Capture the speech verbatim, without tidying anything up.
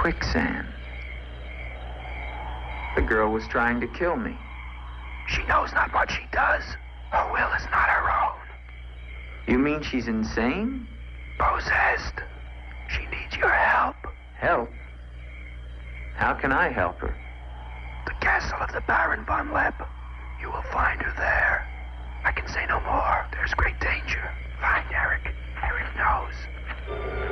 quicksand. The girl was trying to kill me. She knows not what she does. Her will is not her own. You mean she's insane? Possessed. She needs your help. Help? How can I help her? The castle of the Baron von Lepp. You will find her there. I can say no more. There's great danger. Find Eric. Eric knows.